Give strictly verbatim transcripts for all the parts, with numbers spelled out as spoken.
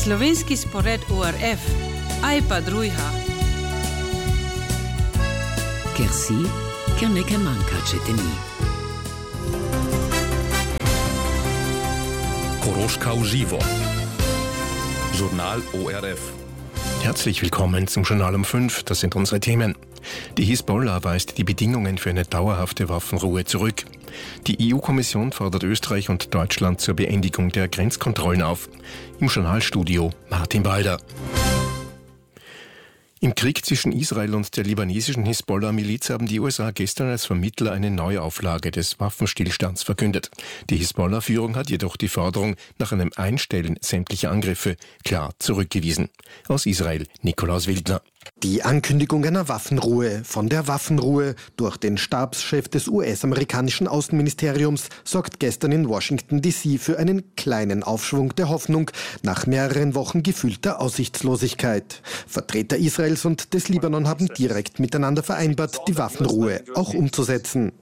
Slovenski spored U R F, aj pa drujha. Ker si, ker nekaj manjka, če te ni. Koroška v živo. Journal O R F. Herzlich willkommen zum Journal um fünf. Das sind unsere Themen. Die Hisbollah weist die Bedingungen für eine dauerhafte Waffenruhe zurück. Die E U-Kommission fordert Österreich und Deutschland zur Beendigung der Grenzkontrollen auf. Im Journalstudio Martin Balder. Im Krieg zwischen Israel und der libanesischen Hisbollah-Miliz haben die U S A gestern als Vermittler eine Neuauflage des Waffenstillstands verkündet. Die Hisbollah-Führung hat jedoch die Forderung nach einem Einstellen sämtlicher Angriffe klar zurückgewiesen. Aus Israel Nikolaus Wildner. Die Ankündigung einer Waffenruhe von der Waffenruhe durch den Stabschef des U S-amerikanischen Außenministeriums sorgt gestern in Washington D C für einen kleinen Aufschwung der Hoffnung nach mehreren Wochen gefühlter Aussichtslosigkeit. Vertreter Israels und des Libanon haben direkt miteinander vereinbart, die Waffenruhe auch umzusetzen.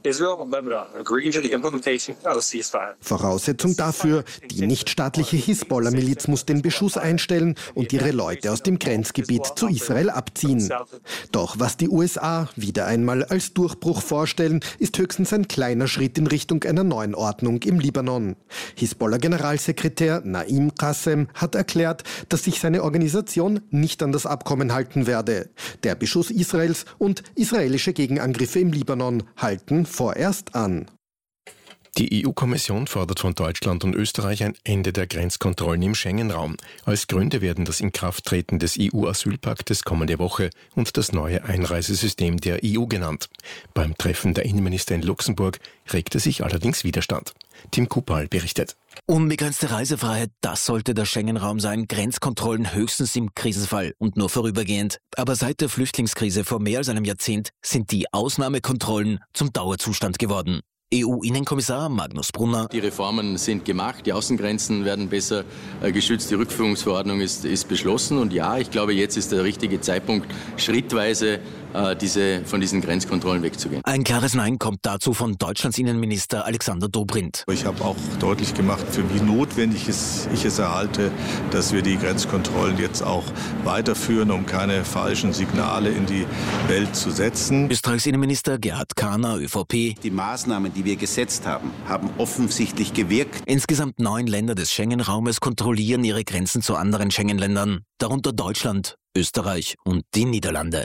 Voraussetzung dafür, die nichtstaatliche Hisbollah-Miliz muss den Beschuss einstellen und ihre Leute aus dem Grenzgebiet zu Israel abziehen. Doch was die U S A wieder einmal als Durchbruch vorstellen, ist höchstens ein kleiner Schritt in Richtung einer neuen Ordnung im Libanon. Hisbollah-Generalsekretär Naim Qassem hat erklärt, dass sich seine Organisation nicht an das Abkommen halten werde. Der Beschuss Israels und israelische Gegenangriffe im Libanon halten vorerst an. Die E U-Kommission fordert von Deutschland und Österreich ein Ende der Grenzkontrollen im Schengen-Raum. Als Gründe werden das Inkrafttreten des E U-Asylpaktes kommende Woche und das neue Einreisesystem der E U genannt. Beim Treffen der Innenminister in Luxemburg regte sich allerdings Widerstand. Tim Kupal berichtet. Unbegrenzte Reisefreiheit, das sollte der Schengen-Raum sein. Grenzkontrollen höchstens im Krisenfall und nur vorübergehend. Aber seit der Flüchtlingskrise vor mehr als einem Jahrzehnt sind die Ausnahmekontrollen zum Dauerzustand geworden. E U-Innenkommissar Magnus Brunner. Die Reformen sind gemacht, die Außengrenzen werden besser äh, geschützt, die Rückführungsverordnung ist, ist beschlossen und ja, ich glaube, jetzt ist der richtige Zeitpunkt, schrittweise äh, diese, von diesen Grenzkontrollen wegzugehen. Ein klares Nein kommt dazu von Deutschlands Innenminister Alexander Dobrindt. Ich habe auch deutlich gemacht, für wie notwendig es, ich es erhalte, dass wir die Grenzkontrollen jetzt auch weiterführen, um keine falschen Signale in die Welt zu setzen. Österreichs Innenminister Gerhard Kahner, ÖVP. Die Maßnahmen, die wir gesetzt haben, haben offensichtlich gewirkt. Insgesamt neun Länder des Schengen-Raumes kontrollieren ihre Grenzen zu anderen Schengen-Ländern, darunter Deutschland, Österreich und die Niederlande.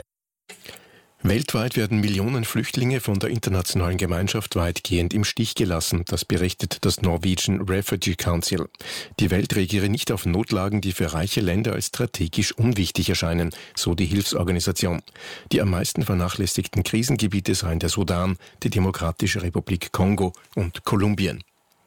Weltweit werden Millionen Flüchtlinge von der internationalen Gemeinschaft weitgehend im Stich gelassen, das berichtet das Norwegian Refugee Council. Die Welt reagiere nicht auf Notlagen, die für reiche Länder als strategisch unwichtig erscheinen, so die Hilfsorganisation. Die am meisten vernachlässigten Krisengebiete seien der Sudan, die Demokratische Republik Kongo und Kolumbien.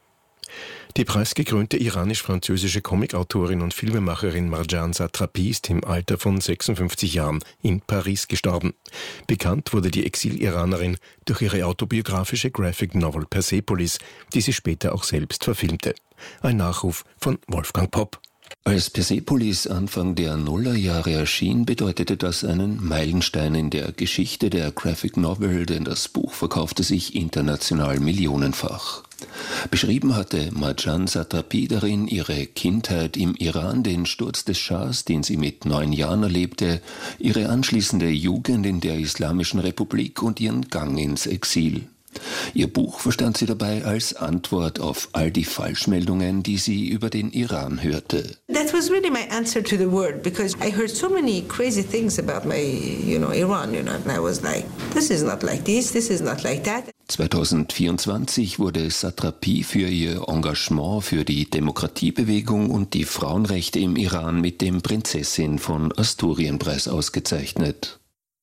Die preisgekrönte iranisch-französische Comicautorin und Filmemacherin Marjane Satrapi ist im Alter von sechsundfünfzig Jahren in Paris gestorben. Bekannt wurde die Exil-Iranerin durch ihre autobiografische Graphic Novel Persepolis, die sie später auch selbst verfilmte. Ein Nachruf von Wolfgang Popp. Als Persepolis Anfang der Nullerjahre erschien, bedeutete das einen Meilenstein in der Geschichte der Graphic Novel, denn das Buch verkaufte sich international millionenfach. Beschrieben hatte Marjane Satrapi darin ihre Kindheit im Iran, den Sturz des Schahs, den sie mit neun Jahren erlebte, ihre anschließende Jugend in der Islamischen Republik und ihren Gang ins Exil. Ihr Buch verstand sie dabei als Antwort auf all die Falschmeldungen, die sie über den Iran hörte. That was really my answer to the world, because I heard so many crazy things about my, you know, Iran, you know, and I was like, this is not like this, this is not like that. zweitausendvierundzwanzig wurde Satrapi für ihr Engagement für die Demokratiebewegung und die Frauenrechte im Iran mit dem Prinzessin von Asturien-Preis ausgezeichnet.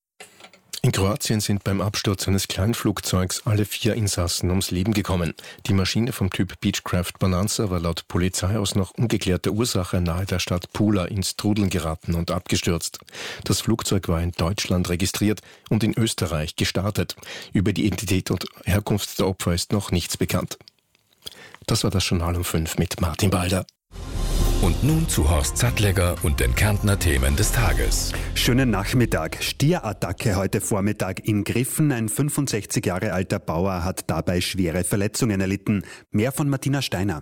In Kroatien sind beim Absturz eines Kleinflugzeugs alle vier Insassen ums Leben gekommen. Die Maschine vom Typ Beechcraft Bonanza war laut Polizei aus noch ungeklärter Ursache nahe der Stadt Pula ins Trudeln geraten und abgestürzt. Das Flugzeug war in Deutschland registriert und in Österreich gestartet. Über die Identität und Herkunft der Opfer ist noch nichts bekannt. Das war das Journal um fünf mit Martin Balder. Und nun zu Horst Sattlegger und den Kärntner Themen des Tages. Schönen Nachmittag. Stierattacke heute Vormittag in Griffen. Ein fünfundsechzig Jahre alter Bauer hat dabei schwere Verletzungen erlitten. Mehr von Martina Steiner.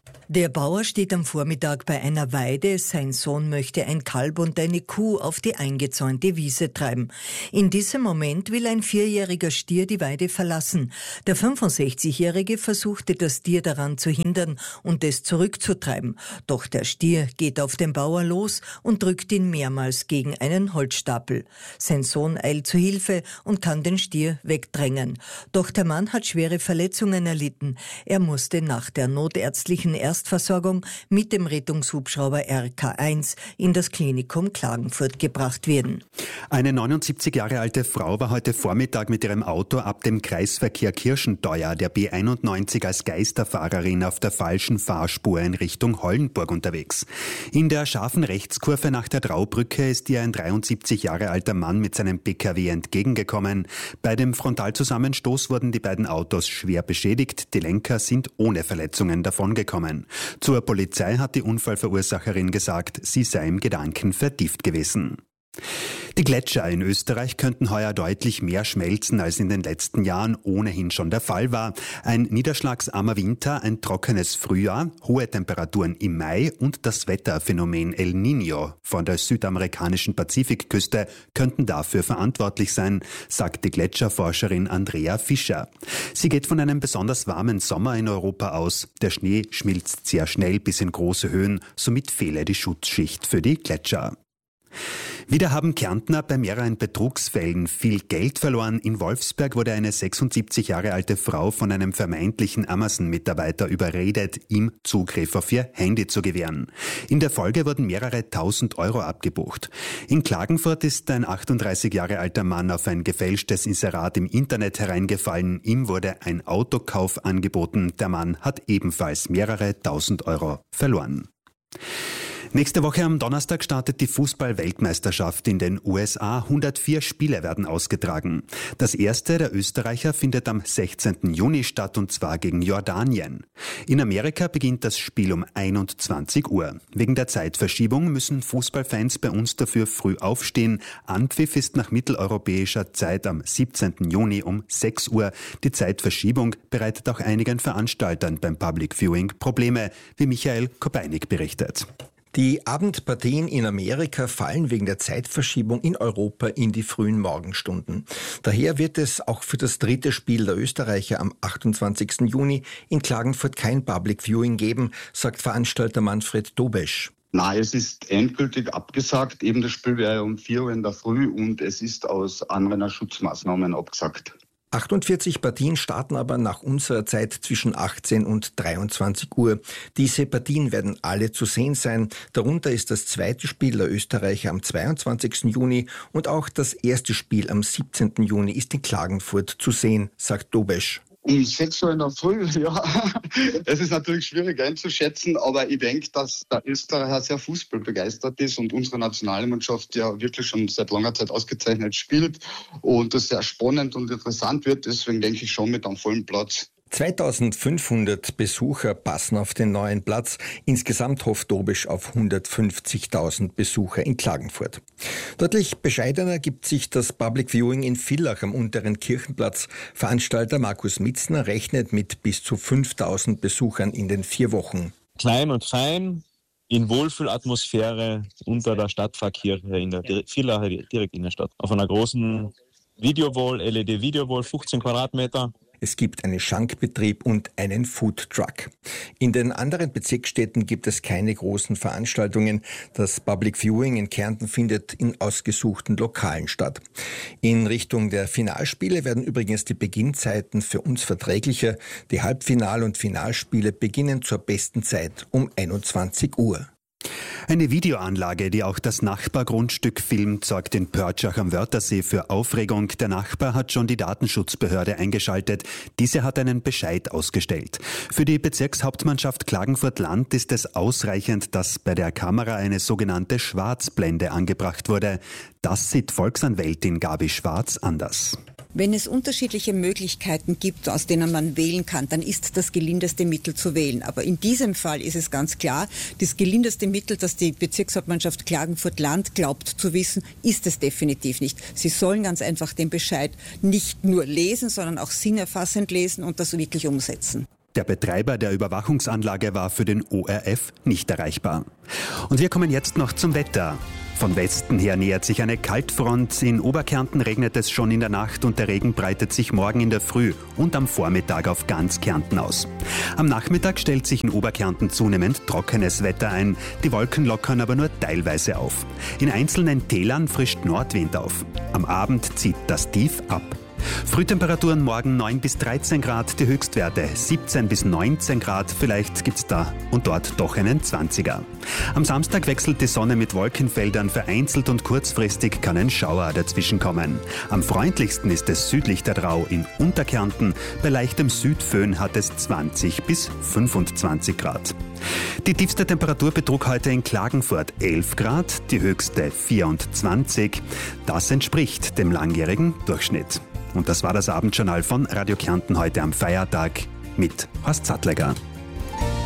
Der Bauer steht am Vormittag bei einer Weide. Sein Sohn möchte ein Kalb und eine Kuh auf die eingezäunte Wiese treiben. In diesem Moment will ein vierjähriger Stier die Weide verlassen. Der fünfundsechzigjährige versuchte, das Tier daran zu hindern und es zurückzutreiben. Doch der Stier geht auf den Bauer los und drückt ihn mehrmals gegen einen Holzstapel. Sein Sohn eilt zu Hilfe und kann den Stier wegdrängen. Doch der Mann hat schwere Verletzungen erlitten. Er musste nach der notärztlichen Erstversorgung mit dem Rettungshubschrauber R K eins in das Klinikum Klagenfurt gebracht werden. Eine neunundsiebzig Jahre alte Frau war heute Vormittag mit ihrem Auto ab dem Kreisverkehr Kirschentheuer der B einundneunzig als Geisterfahrerin auf der falschen Fahrspur in Richtung Hollenburg unterwegs. In der scharfen Rechtskurve nach der Traubrücke ist ihr ein dreiundsiebzig Jahre alter Mann mit seinem P K W entgegengekommen. Bei dem Frontalzusammenstoß wurden die beiden Autos schwer beschädigt. Die Lenker sind ohne Verletzungen davongekommen. Zur Polizei hat die Unfallverursacherin gesagt, sie sei im Gedanken vertieft gewesen. Die Gletscher in Österreich könnten heuer deutlich mehr schmelzen, als in den letzten Jahren ohnehin schon der Fall war. Ein niederschlagsarmer Winter, ein trockenes Frühjahr, hohe Temperaturen im Mai und das Wetterphänomen El Niño von der südamerikanischen Pazifikküste könnten dafür verantwortlich sein, sagt die Gletscherforscherin Andrea Fischer. Sie geht von einem besonders warmen Sommer in Europa aus. Der Schnee schmilzt sehr schnell bis in große Höhen, somit fehle die Schutzschicht für die Gletscher. Wieder haben Kärntner bei mehreren Betrugsfällen viel Geld verloren. In Wolfsberg wurde eine sechsundsiebzig Jahre alte Frau von einem vermeintlichen Amazon-Mitarbeiter überredet, ihm Zugriff auf ihr Handy zu gewähren. In der Folge wurden mehrere tausend Euro abgebucht. In Klagenfurt ist ein achtunddreißig Jahre alter Mann auf ein gefälschtes Inserat im Internet hereingefallen. Ihm wurde ein Autokauf angeboten. Der Mann hat ebenfalls mehrere tausend Euro verloren. Nächste Woche am Donnerstag startet die Fußball-Weltmeisterschaft in den U S A. hundertvier Spiele werden ausgetragen. Das erste der Österreicher findet am sechzehnten Juni statt, und zwar gegen Jordanien. In Amerika beginnt das Spiel um einundzwanzig Uhr. Wegen der Zeitverschiebung müssen Fußballfans bei uns dafür früh aufstehen. Anpfiff ist nach mitteleuropäischer Zeit am siebzehnten Juni um sechs Uhr. Die Zeitverschiebung bereitet auch einigen Veranstaltern beim Public Viewing Probleme, wie Michael Kopeinik berichtet. Die Abendpartien in Amerika fallen wegen der Zeitverschiebung in Europa in die frühen Morgenstunden. Daher wird es auch für das dritte Spiel der Österreicher am achtundzwanzigsten Juni in Klagenfurt kein Public Viewing geben, sagt Veranstalter Manfred Dobesch. Nein, es ist endgültig abgesagt. Eben das Spiel wäre um vier Uhr in der Früh und es ist aus Anwenderschutzmaßnahmen abgesagt. achtundvierzig Partien starten aber nach unserer Zeit zwischen achtzehn und dreiundzwanzig Uhr. Diese Partien werden alle zu sehen sein. Darunter ist das zweite Spiel der Österreicher am zweiundzwanzigsten Juni und auch das erste Spiel am siebzehnten Juni ist in Klagenfurt zu sehen, sagt Dobesch. Um sechs Uhr in der Früh, ja. Es ist natürlich schwierig einzuschätzen, aber ich denke, dass der Österreicher sehr fußballbegeistert ist und unsere Nationalmannschaft ja wirklich schon seit langer Zeit ausgezeichnet spielt und das sehr spannend und interessant wird. Deswegen denke ich schon mit einem vollen Platz. zweitausendfünfhundert Besucher passen auf den neuen Platz. Insgesamt hofft Dobesch auf hundertfünfzigtausend Besucher in Klagenfurt. Deutlich bescheidener gibt sich das Public Viewing in Villach am unteren Kirchenplatz. Veranstalter Markus Mitzner rechnet mit bis zu fünftausend Besuchern in den vier Wochen. Klein und fein, in Wohlfühlatmosphäre unter der Stadtpfarrkirche in der Villacher direkt in der Stadt. Auf einer großen Videowall, L E D-Videowall, fünfzehn Quadratmeter. Es gibt einen Schankbetrieb und einen Foodtruck. In den anderen Bezirksstädten gibt es keine großen Veranstaltungen. Das Public Viewing in Kärnten findet in ausgesuchten Lokalen statt. In Richtung der Finalspiele werden übrigens die Beginnzeiten für uns verträglicher. Die Halbfinal- und Finalspiele beginnen zur besten Zeit um einundzwanzig Uhr. Eine Videoanlage, die auch das Nachbargrundstück filmt, sorgt in Pörtschach am Wörthersee für Aufregung. Der Nachbar hat schon die Datenschutzbehörde eingeschaltet. Diese hat einen Bescheid ausgestellt. Für die Bezirkshauptmannschaft Klagenfurt-Land ist es ausreichend, dass bei der Kamera eine sogenannte Schwarzblende angebracht wurde. Das sieht Volksanwältin Gabi Schwarz anders. Wenn es unterschiedliche Möglichkeiten gibt, aus denen man wählen kann, dann ist das gelindeste Mittel zu wählen. Aber in diesem Fall ist es ganz klar, das gelindeste Mittel, das die Bezirkshauptmannschaft Klagenfurt-Land glaubt zu wissen, ist es definitiv nicht. Sie sollen ganz einfach den Bescheid nicht nur lesen, sondern auch sinnerfassend lesen und das wirklich umsetzen. Der Betreiber der Überwachungsanlage war für den O R F nicht erreichbar. Und wir kommen jetzt noch zum Wetter. Von Westen her nähert sich eine Kaltfront. In Oberkärnten regnet es schon in der Nacht und der Regen breitet sich morgen in der Früh und am Vormittag auf ganz Kärnten aus. Am Nachmittag stellt sich in Oberkärnten zunehmend trockenes Wetter ein. Die Wolken lockern aber nur teilweise auf. In einzelnen Tälern frischt Nordwind auf. Am Abend zieht das Tief ab. Frühtemperaturen morgen neun bis dreizehn Grad, die Höchstwerte siebzehn bis neunzehn Grad, vielleicht gibt's da und dort doch einen zwanziger. Am Samstag wechselt die Sonne mit Wolkenfeldern, vereinzelt und kurzfristig kann ein Schauer dazwischen kommen. Am freundlichsten ist es südlich der Drau in Unterkärnten, bei leichtem Südföhn hat es zwanzig bis fünfundzwanzig Grad. Die tiefste Temperatur betrug heute in Klagenfurt elf Grad, die höchste vierundzwanzig. Das entspricht dem langjährigen Durchschnitt. Und das war das Abendjournal von Radio Kärnten heute am Feiertag mit Horst Sattleger.